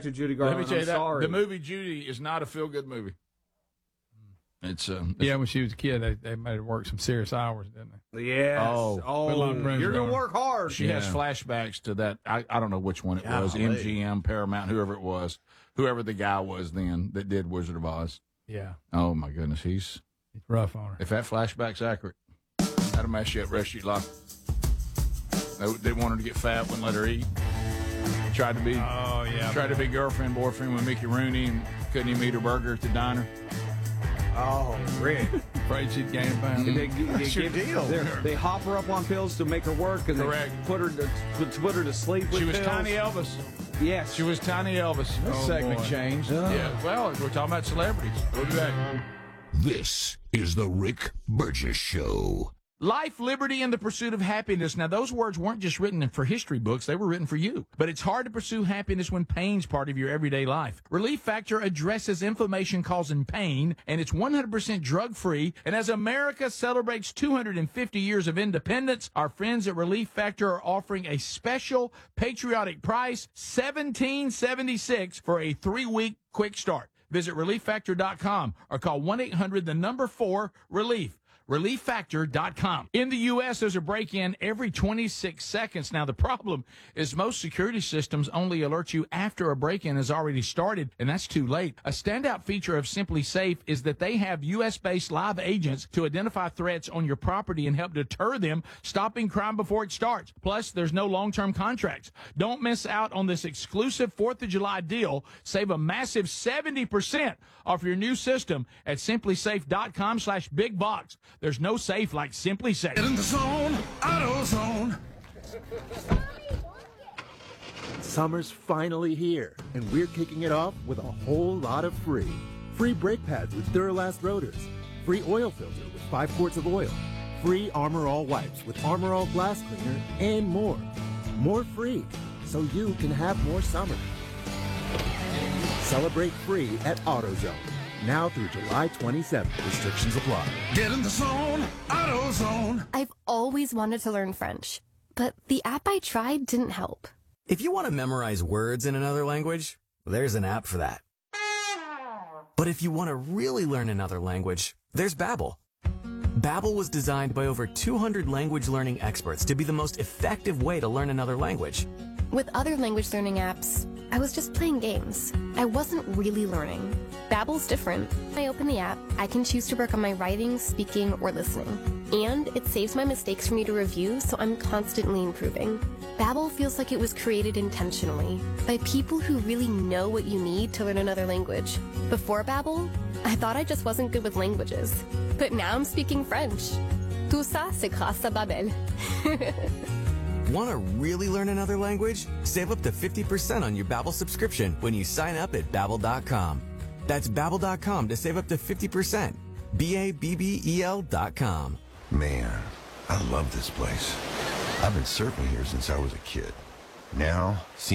to Judy Let Garland. me tell you I'm that sorry. the movie Judy is not a feel-good movie. It's when she was a kid, they made her work some serious hours, didn't they? Yes. Oh, You're going to work hard. She has flashbacks to that. I don't know which one it was, MGM, Paramount, whoever it was, whoever the guy was then that did Wizard of Oz. Yeah. Oh, my goodness. He's rough on her. If that flashback's accurate, that'll mess you up rest of your life. They want her to get fat, wouldn't let her eat. Tried to be girlfriend, boyfriend with Mickey Rooney and couldn't even eat her burger at the diner. Oh, Rick. Afraid she'd gain a pound. That's your deal. They hop her up on pills to make her work, and Correct. they put her to sleep with She was pills. Tiny Elvis. Yes. She was Tiny Elvis. This segment changed. Yeah, well, we're talking about celebrities. We'll be back. This is the Rick Burgess Show. Life, liberty, and the pursuit of happiness. Now, those words weren't just written for history books. They were written for you. But it's hard to pursue happiness when pain's part of your everyday life. Relief Factor addresses inflammation-causing pain, and it's 100% drug-free. And as America celebrates 250 years of independence, our friends at Relief Factor are offering a special patriotic price, $17.76 for a 3-week quick start. Visit ReliefFactor.com or call 1-800-4-RELIEF. ReliefFactor.com. In the U.S., there's a break-in every 26 seconds. Now, the problem is most security systems only alert you after a break-in has already started, and that's too late. A standout feature of Simply Safe is that they have U.S.-based live agents to identify threats on your property and help deter them, stopping crime before it starts. Plus, there's no long-term contracts. Don't miss out on this exclusive 4th of July deal. Save a massive 70% off your new system at simplysafe.com/bigbox. There's no safe like Simply Safe. Get in the zone, AutoZone. Summer's finally here, and we're kicking it off with a whole lot of free. Free brake pads with Duralast rotors. Free oil filter with 5 quarts of oil. Free Armor All wipes with Armor All glass cleaner, and more. More free, so you can have more summer. Celebrate free at AutoZone. Now through July 27th. Restrictions apply. Get in the zone, AutoZone. I've always wanted to learn French, but the app I tried didn't help. If you want to memorize words in another language, there's an app for that. But if you want to really learn another language, there's Babbel. Babbel was designed by over 200 language learning experts to be the most effective way to learn another language. With other language learning apps, I was just playing games. I wasn't really learning. Babbel's different. I open the app, I can choose to work on my writing, speaking, or listening. And it saves my mistakes for me to review, so I'm constantly improving. Babbel feels like it was created intentionally by people who really know what you need to learn another language. Before Babbel, I thought I just wasn't good with languages. But now I'm speaking French. Tout ça, c'est grâce à Babbel. Want to really learn another language? Save up to 50% on your Babbel subscription when you sign up at Babbel.com. That's Babbel.com to save up to 50%. Babbel.com. Man, I love this place. I've been surfing here since I was a kid. Now,